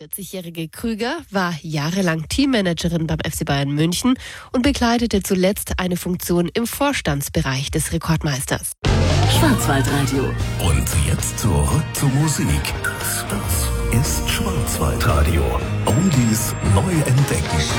40-jährige Krüger war jahrelang Teammanagerin beim FC Bayern München und bekleidete zuletzt eine Funktion im Vorstandsbereich des Rekordmeisters. Schwarzwaldradio. Und jetzt zurück zur Musik. Das ist Schwarzwaldradio. Oldies neu entdecken.